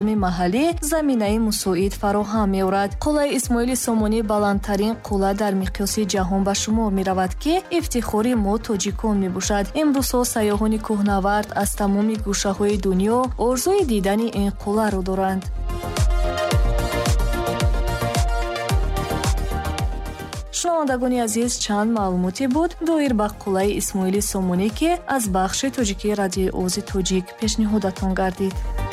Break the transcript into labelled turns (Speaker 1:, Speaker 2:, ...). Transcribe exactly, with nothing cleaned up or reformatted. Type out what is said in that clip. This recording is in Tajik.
Speaker 1: ҳукоми маҳаллӣ заминаи мусоид фароҳам меорад. Қуллаи Исмоили Сомонӣ баландтарин қулла дар миқёси ҷаҳон ба шумор меравад ки ифтихори мо тоҷикон мебошад. имрӯзҳо сайёҳони кӯҳнавард аз тамоми гӯшаҳои дунё орзуи дидани ин қулларо доранд. шунавандагони азиз, чанд маълумоте буд доир ба қуллаи Исмоили Сомонӣ ки аз бахши тоҷикии Радиои Овози Тоҷик пешниҳодатон гардид.